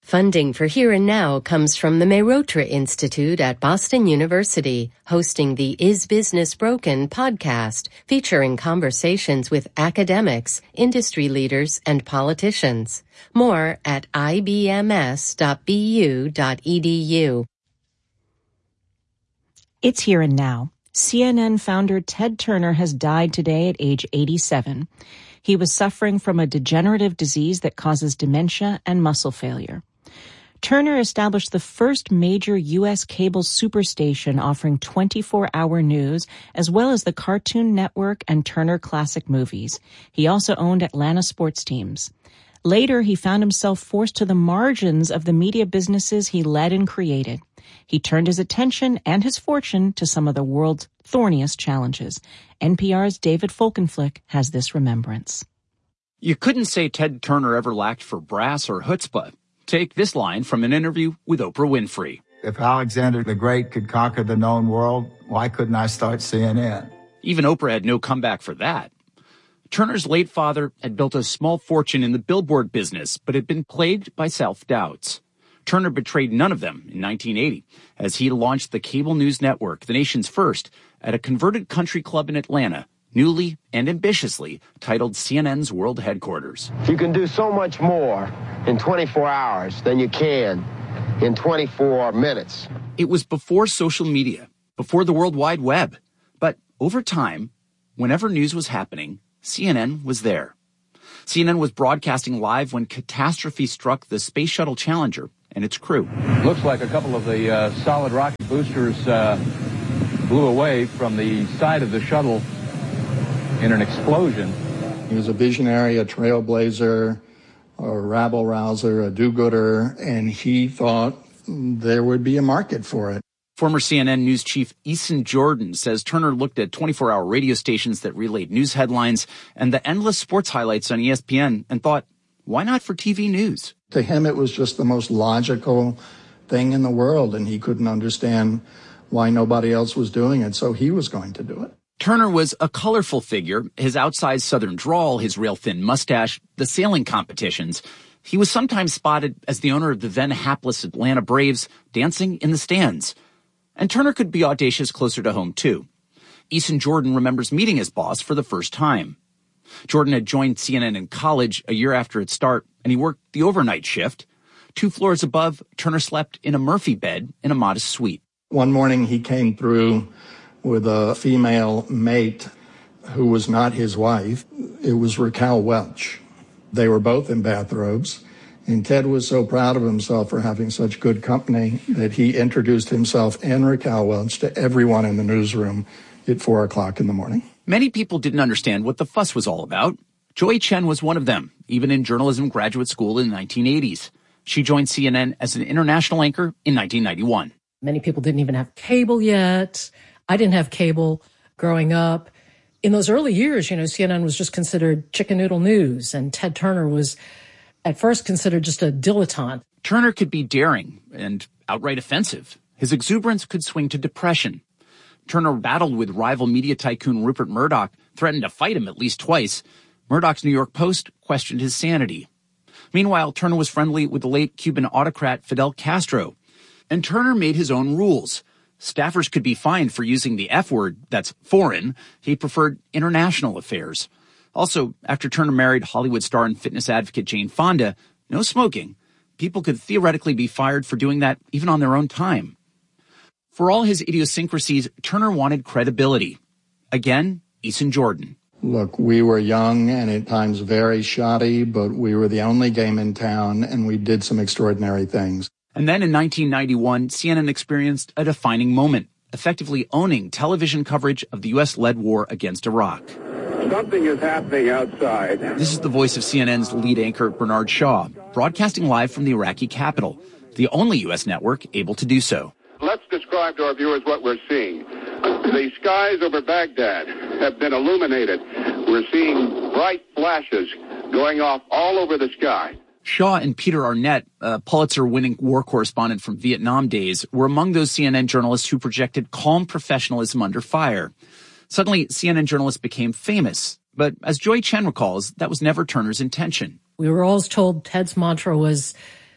Funding for Here and Now comes from the Mehrotra Institute at Boston University, hosting the Is Business Broken podcast, featuring conversations with academics, industry leaders, and politicians. More at ibms.bu.edu. It's Here and Now. CNN founder Ted Turner has died today at age 87. He was suffering from a degenerative disease that causes dementia and muscle failure. Turner established the first major U.S. cable superstation offering 24-hour news, as well as the Cartoon Network and Turner Classic Movies. He also owned Atlanta sports teams. Later, he found himself forced to the margins of the media businesses he led and created. He turned his attention and his fortune to some of the world's thorniest challenges. NPR's David Folkenflik has this remembrance. You couldn't say Ted Turner ever lacked for brass or chutzpah. Take this line from an interview with Oprah Winfrey. If Alexander the Great could conquer the known world, why couldn't I start CNN? Even Oprah had no comeback for that. Turner's late father had built a small fortune in the billboard business, but had been plagued by self-doubts. Turner betrayed none of them in 1980 as he launched the cable news network, the nation's first, at a converted country club in Atlanta, newly and ambitiously titled CNN's World Headquarters. You can do so much more in 24 hours than you can in 24 minutes. It was before social media, before the World Wide Web. But over time, whenever news was happening, CNN was there. CNN was broadcasting live when catastrophe struck the Space Shuttle Challenger and its crew. Looks like a couple of the solid rocket boosters blew away from the side of the shuttle in an explosion. He was a visionary, a trailblazer, a rabble-rouser, a do-gooder, and he thought there would be a market for it. Former CNN news chief Eason Jordan says Turner looked at 24-hour radio stations that relayed news headlines and the endless sports highlights on ESPN and thought, why not for TV news? To him, it was just the most logical thing in the world, and he couldn't understand why nobody else was doing it, so he was going to do it. Turner was a colorful figure, his outsized southern drawl, his rail-thin mustache, the sailing competitions. He was sometimes spotted as the owner of the then hapless Atlanta Braves, dancing in the stands. And Turner could be audacious closer to home, too. Eason Jordan remembers meeting his boss for the first time. Jordan had joined CNN in college a year after its start, and he worked the overnight shift. 2 floors above, Turner slept in a Murphy bed in a modest suite. One morning he came through with a female mate who was not his wife. It was Raquel Welch. They were both in bathrobes, and Ted was so proud of himself for having such good company that he introduced himself and Raquel Welch to everyone in the newsroom at 4 o'clock in the morning. Many people didn't understand what the fuss was all about. Joy Chen was one of them, even in journalism graduate school in the 1980s. She joined CNN as an international anchor in 1991. Many people didn't even have cable yet. I didn't have cable growing up. In those early years, CNN was just considered chicken noodle news, and Ted Turner was at first considered just a dilettante. Turner could be daring and outright offensive. His exuberance could swing to depression. Turner battled with rival media tycoon Rupert Murdoch, threatened to fight him at least twice. Murdoch's New York Post questioned his sanity. Meanwhile, Turner was friendly with the late Cuban autocrat Fidel Castro. And Turner made his own rules. Staffers could be fined for using the F word, that's foreign. He preferred international affairs. Also, after Turner married Hollywood star and fitness advocate Jane Fonda, no smoking. People could theoretically be fired for doing that even on their own time. For all his idiosyncrasies, Turner wanted credibility. Again, Eason Jordan. Look, we were young and at times very shoddy, but we were the only game in town, and we did some extraordinary things. And then in 1991, CNN experienced a defining moment, effectively owning television coverage of the U.S.-led war against Iraq. Something is happening outside. This is the voice of CNN's lead anchor, Bernard Shaw, broadcasting live from the Iraqi capital, the only U.S. network able to do so. Let's describe to our viewers what we're seeing. The skies over Baghdad have been illuminated. We're seeing bright flashes going off all over the sky. Shaw and Peter Arnett, a Pulitzer-winning war correspondent from Vietnam days, were among those CNN journalists who projected calm professionalism under fire. Suddenly, CNN journalists became famous. But as Joy Chen recalls, that was never Turner's intention. We were always told Ted's mantra was,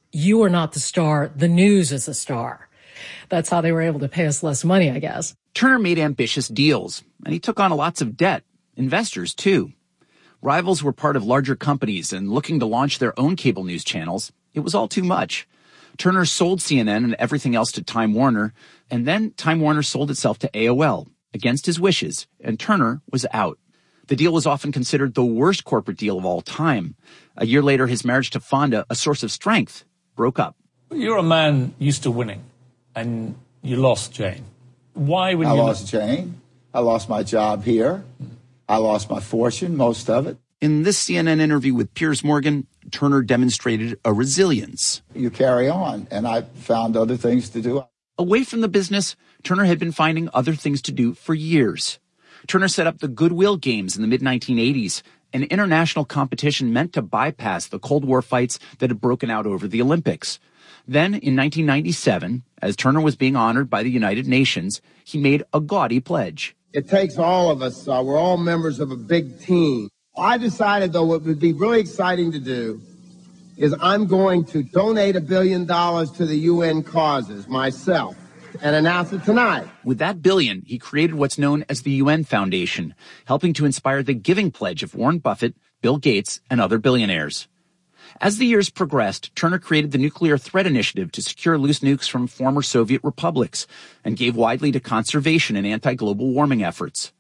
You are not the star. The news is a star. That's how they were able to pay us less money, I guess. Turner made ambitious deals, and he took on lots of debt. Investors, too. Rivals were part of larger companies, and looking to launch their own cable news channels, it was all too much. Turner sold CNN and everything else to Time Warner, and then Time Warner sold itself to AOL, against his wishes, and Turner was out. The deal was often considered the worst corporate deal of all time. A year later, his marriage to Fonda, a source of strength, broke up. You're a man used to winning, and you lost Jane. Why would you... I lost Jane. I lost my job here. I lost my fortune, most of it. In this CNN interview with Piers Morgan, Turner demonstrated a resilience. You carry on, and I found other things to do. Away from the business, Turner had been finding other things to do for years. Turner set up the Goodwill Games in the mid-1980s, an international competition meant to bypass the Cold War fights that had broken out over the Olympics. Then, in 1997, as Turner was being honored by the United Nations, he made a gaudy pledge. It takes all of us. We're all members of a big team. I decided, though, what would be really exciting to do is I'm going to donate $1 billion to the UN causes myself and announce it tonight. With that billion, he created what's known as the UN Foundation, helping to inspire the giving pledge of Warren Buffett, Bill Gates, and other billionaires. As the years progressed, Turner created the Nuclear Threat Initiative to secure loose nukes from former Soviet republics and gave widely to conservation and anti-global warming efforts.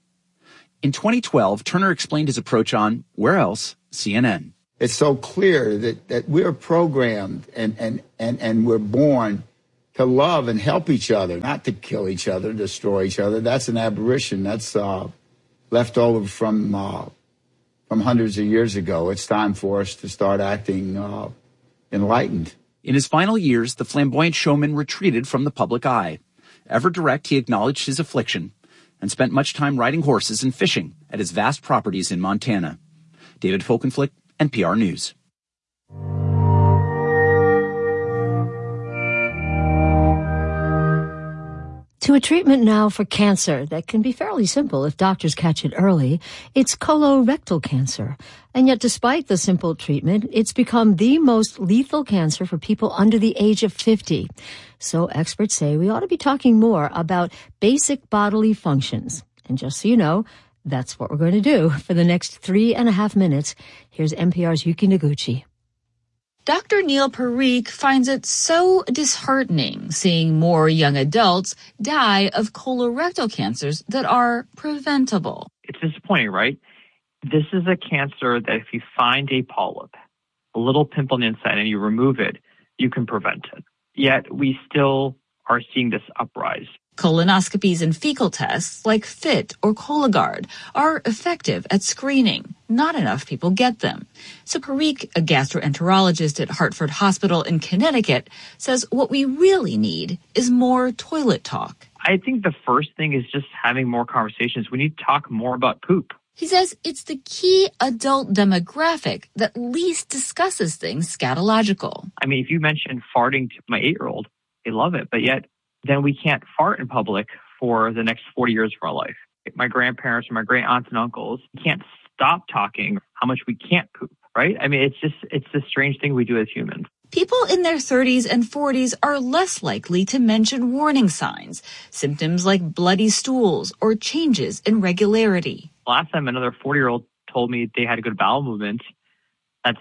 In 2012, Turner explained his approach on, where else, CNN. It's so clear that we're programmed and we're born to love and help each other, not to kill each other, destroy each other. That's an aberration. That's left over from hundreds of years ago. It's time for us to start acting enlightened. In his final years, the flamboyant showman retreated from the public eye. Ever direct, he acknowledged his affliction and spent much time riding horses and fishing at his vast properties in Montana. David Folkenflik, NPR News. To a treatment now for cancer that can be fairly simple if doctors catch it early. It's colorectal cancer. And yet, despite the simple treatment, it's become the most lethal cancer for people under the age of 50. So experts say we ought to be talking more about basic bodily functions. And just so you know, that's what we're going to do for the next 3.5 minutes. Here's NPR's Yuki Noguchi. Dr. Neil Parikh finds it so disheartening seeing more young adults die of colorectal cancers that are preventable. It's disappointing, right? This is a cancer that if you find a polyp, a little pimple on the inside, and you remove it, you can prevent it. Yet we still are seeing this uprise. Colonoscopies and fecal tests like FIT or Cologuard are effective at screening. Not enough people get them. So Parikh, a gastroenterologist at Hartford Hospital in Connecticut, says what we really need is more toilet talk. I think the first thing is just having more conversations. We need to talk more about poop. He says it's the key adult demographic that least discusses things scatological. I mean, if you mention farting to my 8-year-old, they love it, but yet then we can't fart in public for the next 40 years of our life. My grandparents or my great aunts and uncles can't stop talking how much we can't poop, right? I mean, it's the strange thing we do as humans. People in their 30s and 40s are less likely to mention warning signs, symptoms like bloody stools or changes in regularity. Last time another 40-year-old told me they had a good bowel movement, that's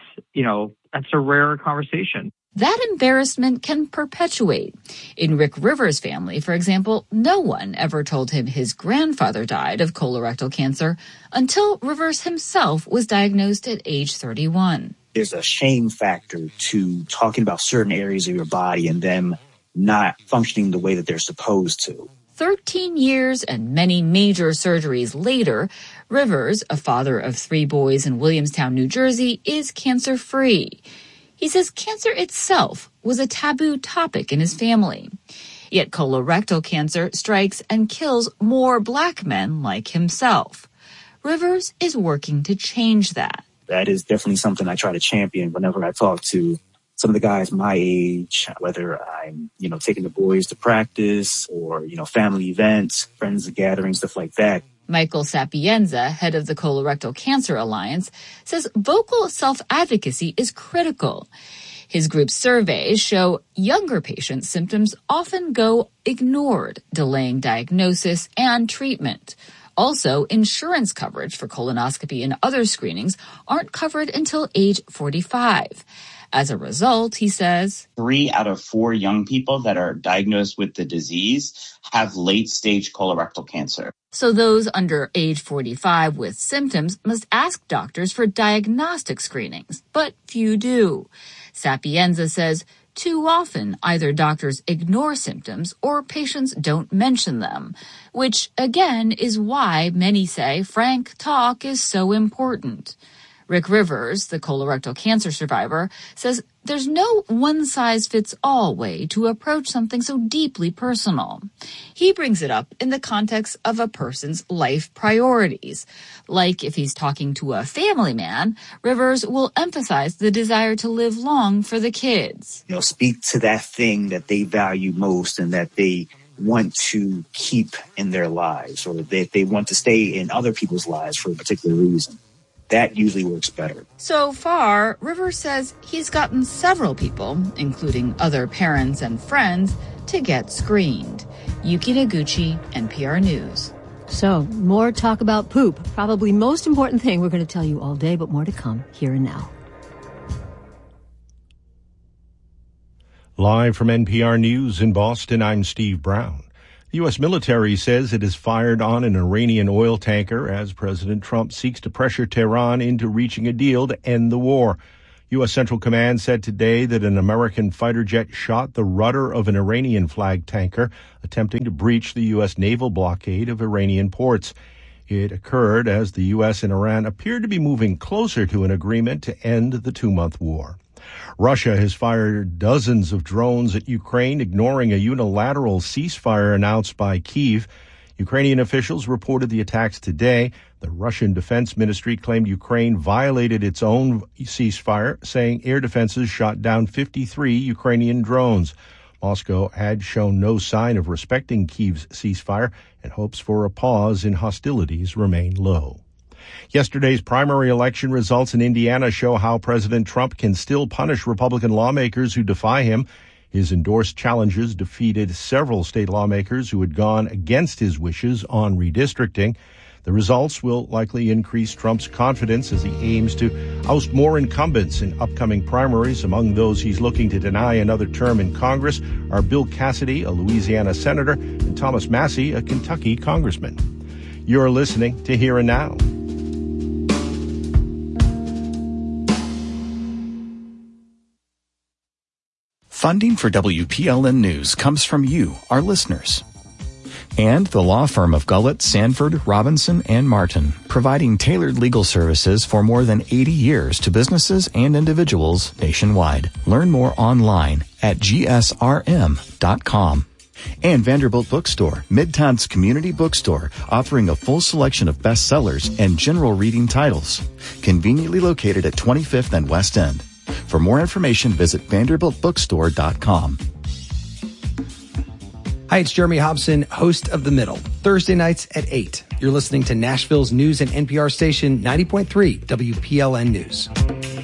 a rare conversation. That embarrassment can perpetuate. In Rick Rivers' family, for example, no one ever told him his grandfather died of colorectal cancer until Rivers himself was diagnosed at age 31. There's a shame factor to talking about certain areas of your body and them not functioning the way that they're supposed to. 13 years and many major surgeries later, Rivers, a father of 3 boys in Williamstown, New Jersey, is cancer-free. He says cancer itself was a taboo topic in his family. Yet colorectal cancer strikes and kills more black men like himself. Rivers is working to change that. That is definitely something I try to champion whenever I talk to some of the guys my age, whether I'm, taking the boys to practice or, family events, friends gatherings, stuff like that. Michael Sapienza, head of the Colorectal Cancer Alliance, says vocal self-advocacy is critical. His group's surveys show younger patients' symptoms often go ignored, delaying diagnosis and treatment. Also, insurance coverage for colonoscopy and other screenings aren't covered until age 45. As a result, he says, 3 out of 4 young people that are diagnosed with the disease have late-stage colorectal cancer. So those under age 45 with symptoms must ask doctors for diagnostic screenings, but few do. Sapienza says too often either doctors ignore symptoms or patients don't mention them, which again is why many say frank talk is so important. Rick Rivers, the colorectal cancer survivor, says there's no one-size-fits-all way to approach something so deeply personal. He brings it up in the context of a person's life priorities. Like if he's talking to a family man, Rivers will emphasize the desire to live long for the kids. Speak to that thing that they value most and that they want to keep in their lives, or that they want to stay in other people's lives for a particular reason. That usually works better. So far, Rivers says he's gotten several people, including other parents and friends, to get screened. Yuki Noguchi, NPR News. So, more talk about poop. Probably most important thing we're going to tell you all day, but more to come here and now. Live from NPR News in Boston, I'm Steve Brown. The U.S. military says it has fired on an Iranian oil tanker as President Trump seeks to pressure Tehran into reaching a deal to end the war. U.S. Central Command said today that an American fighter jet shot the rudder of an Iranian-flagged tanker attempting to breach the U.S. naval blockade of Iranian ports. It occurred as the U.S. and Iran appeared to be moving closer to an agreement to end the 2-month war. Russia has fired dozens of drones at Ukraine, ignoring a unilateral ceasefire announced by Kyiv. Ukrainian officials reported the attacks today. The Russian Defense Ministry claimed Ukraine violated its own ceasefire, saying air defenses shot down 53 Ukrainian drones. Moscow had shown no sign of respecting Kyiv's ceasefire, and hopes for a pause in hostilities remain low. Yesterday's primary election results in Indiana show how President Trump can still punish Republican lawmakers who defy him. His endorsed challenges defeated several state lawmakers who had gone against his wishes on redistricting. The results will likely increase Trump's confidence as he aims to oust more incumbents in upcoming primaries. Among those he's looking to deny another term in Congress are Bill Cassidy, a Louisiana senator, and Thomas Massie, a Kentucky congressman. You're listening to Here and Now. Funding for WPLN News comes from you, our listeners. And the law firm of Gullett, Sanford, Robinson, and Martin, providing tailored legal services for more than 80 years to businesses and individuals nationwide. Learn more online at gsrm.com. And Vanderbilt Bookstore, Midtown's community bookstore, offering a full selection of bestsellers and general reading titles. Conveniently located at 25th and West End. For more information, visit vanderbiltbookstore.com. Hi, it's Jeremy Hobson, host of The Middle, Thursday nights at 8. You're listening to Nashville's news and NPR station 90.3 WPLN News.